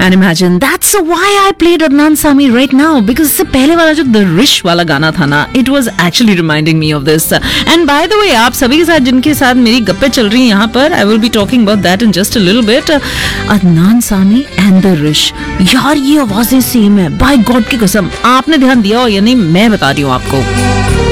Can imagine, that's why I played Adnan Sami right now, because इससे पहले वाला जो द रिश वाला गाना था ना, it was actually reminding me of this. And by the way, आप सभी के साथ जिनके साथ मेरी गप्पे चल रही हैं यहाँ पर, I will be talking about that in just a little bit. Adnan Sami and the रिश, यार ये आवाजें सेम है, बाय गॉड की कसम. आपने ध्यान दिया हो या नहीं, मैं बता रही हूँ आपको.